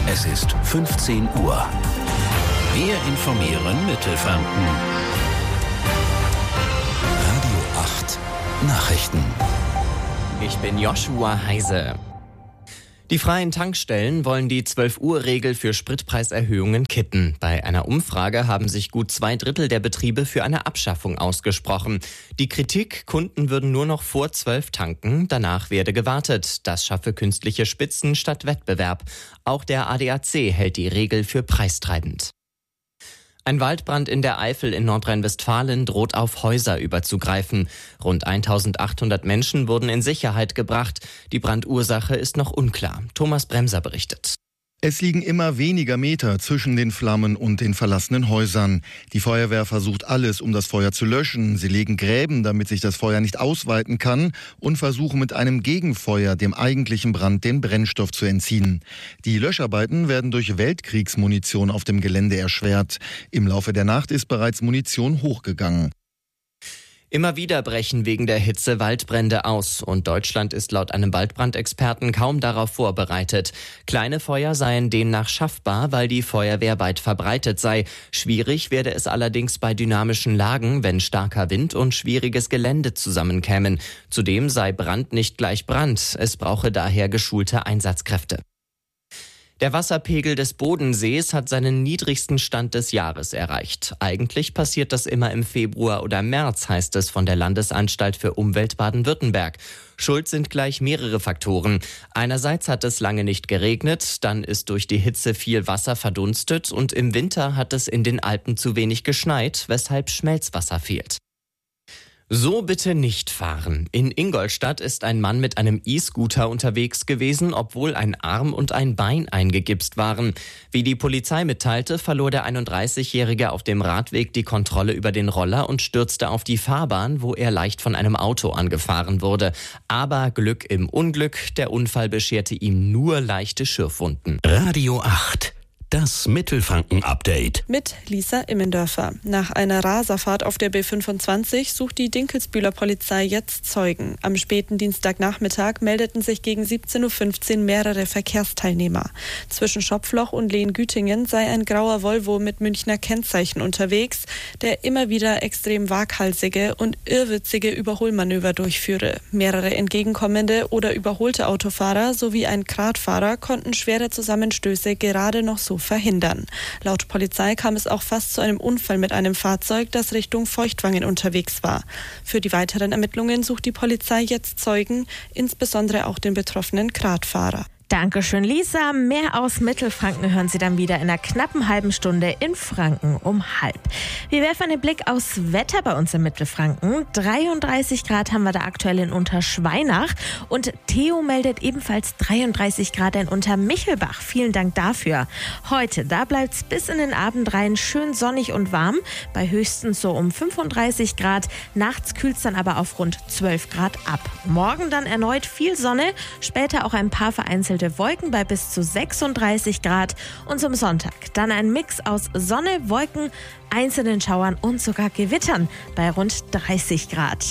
Es ist 15 Uhr. Wir informieren Mittelfranken. Radio 8 Nachrichten. Ich bin Joshua Heise. Die freien Tankstellen wollen die 12-Uhr-Regel für Spritpreiserhöhungen kippen. Bei einer Umfrage haben sich gut 2/3 der Betriebe für eine Abschaffung ausgesprochen. Die Kritik, Kunden würden nur noch vor 12 tanken, danach werde gewartet. Das schaffe künstliche Spitzen statt Wettbewerb. Auch der ADAC hält die Regel für preistreibend. Ein Waldbrand in der Eifel in Nordrhein-Westfalen droht auf Häuser überzugreifen. Rund 1800 Menschen wurden in Sicherheit gebracht. Die Brandursache ist noch unklar. Thomas Bremser berichtet. Es liegen immer weniger Meter zwischen den Flammen und den verlassenen Häusern. Die Feuerwehr versucht alles, um das Feuer zu löschen. Sie legen Gräben, damit sich das Feuer nicht ausweiten kann, und versuchen mit einem Gegenfeuer dem eigentlichen Brand den Brennstoff zu entziehen. Die Löscharbeiten werden durch Weltkriegsmunition auf dem Gelände erschwert. Im Laufe der Nacht ist bereits Munition hochgegangen. Immer wieder brechen wegen der Hitze Waldbrände aus und Deutschland ist laut einem Waldbrandexperten kaum darauf vorbereitet. Kleine Feuer seien demnach schaffbar, weil die Feuerwehr weit verbreitet sei. Schwierig werde es allerdings bei dynamischen Lagen, wenn starker Wind und schwieriges Gelände zusammenkämen. Zudem sei Brand nicht gleich Brand. Es brauche daher geschulte Einsatzkräfte. Der Wasserpegel des Bodensees hat seinen niedrigsten Stand des Jahres erreicht. Eigentlich passiert das immer im Februar oder März, heißt es von der Landesanstalt für Umwelt Baden-Württemberg. Schuld sind gleich mehrere Faktoren. Einerseits hat es lange nicht geregnet, dann ist durch die Hitze viel Wasser verdunstet und im Winter hat es in den Alpen zu wenig geschneit, weshalb Schmelzwasser fehlt. So bitte nicht fahren. In Ingolstadt ist ein Mann mit einem E-Scooter unterwegs gewesen, obwohl ein Arm und ein Bein eingegipst waren. Wie die Polizei mitteilte, verlor der 31-Jährige auf dem Radweg die Kontrolle über den Roller und stürzte auf die Fahrbahn, wo er leicht von einem Auto angefahren wurde. Aber Glück im Unglück, der Unfall bescherte ihm nur leichte Schürfwunden. Radio 8. Das Mittelfranken-Update. Mit Lisa Immendörfer. Nach einer Raserfahrt auf der B25 sucht die Dinkelsbühler Polizei jetzt Zeugen. Am späten Dienstagnachmittag meldeten sich gegen 17.15 Uhr mehrere Verkehrsteilnehmer. Zwischen Schopfloch und Lehn-Gütingen sei ein grauer Volvo mit Münchner Kennzeichen unterwegs, der immer wieder extrem waghalsige und irrwitzige Überholmanöver durchführe. Mehrere entgegenkommende oder überholte Autofahrer sowie ein Kratfahrer konnten schwere Zusammenstöße gerade noch so verhindern. Laut Polizei kam es auch fast zu einem Unfall mit einem Fahrzeug, das Richtung Feuchtwangen unterwegs war. Für die weiteren Ermittlungen sucht die Polizei jetzt Zeugen, insbesondere auch den betroffenen Kratfahrer. Dankeschön, Lisa. Mehr aus Mittelfranken hören Sie dann wieder in einer knappen halben Stunde in Franken um 12:30. Wir werfen einen Blick aufs Wetter bei uns in Mittelfranken. 33 Grad haben wir da aktuell in Unterschweinach und Theo meldet ebenfalls 33 Grad in Untermichelbach. Vielen Dank dafür. Heute, da bleibt es bis in den Abend rein schön sonnig und warm, bei höchstens so um 35 Grad. Nachts kühlt es dann aber auf rund 12 Grad ab. Morgen dann erneut viel Sonne, später auch ein paar vereinzelte Wolken bei bis zu 36 Grad und zum Sonntag dann ein Mix aus Sonne, Wolken, einzelnen Schauern und sogar Gewittern bei rund 30 Grad.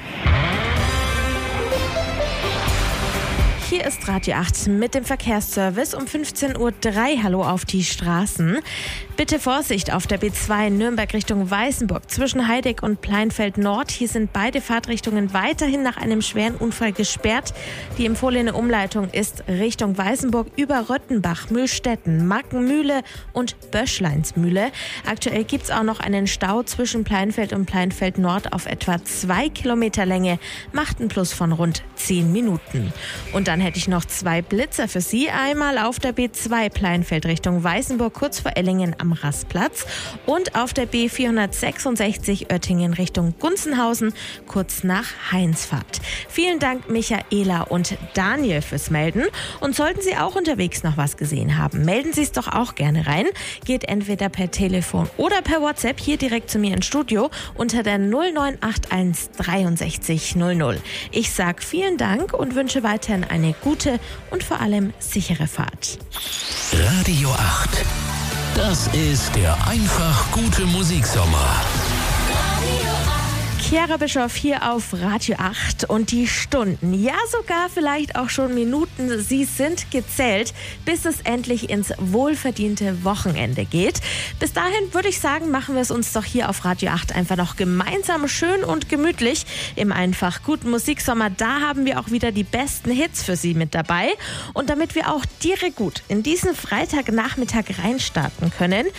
Hier ist Radio 8 mit dem Verkehrsservice um 15.03 Uhr. Hallo auf die Straßen. Bitte Vorsicht auf der B2 Nürnberg Richtung Weißenburg zwischen Heideck und Pleinfeld Nord. Hier sind beide Fahrtrichtungen weiterhin nach einem schweren Unfall gesperrt. Die empfohlene Umleitung ist Richtung Weißenburg über Röttenbach, Mühlstetten, Mackenmühle und Böschleinsmühle. Aktuell gibt es auch noch einen Stau zwischen Pleinfeld und Pleinfeld Nord auf etwa 2 Kilometer Länge, macht einen Plus von rund 10 Minuten. Und dann hätte ich noch 2 Blitzer für Sie. Einmal auf der B2 Pleinfeld Richtung Weißenburg kurz vor Ellingen am Rastplatz und auf der B466 Oettingen Richtung Gunzenhausen kurz nach Heinsfahrt. Vielen Dank Michaela und Daniel fürs Melden. Und sollten Sie auch unterwegs noch was gesehen haben, melden Sie es doch auch gerne rein. Geht entweder per Telefon oder per WhatsApp hier direkt zu mir ins Studio unter der 0981 63 00. Ich sage vielen Dank und wünsche weiterhin eine gute und vor allem sichere Fahrt. Radio 8. Das ist der einfach gute Musiksommer. Chiara Bischoff hier auf Radio 8 und die Stunden, ja sogar vielleicht auch schon Minuten, sie sind gezählt, bis es endlich ins wohlverdiente Wochenende geht. Bis dahin würde ich sagen, machen wir es uns doch hier auf Radio 8 einfach noch gemeinsam schön und gemütlich im einfach guten Musiksommer. Da haben wir auch wieder die besten Hits für Sie mit dabei. Und damit wir auch direkt gut in diesen Freitagnachmittag reinstarten können,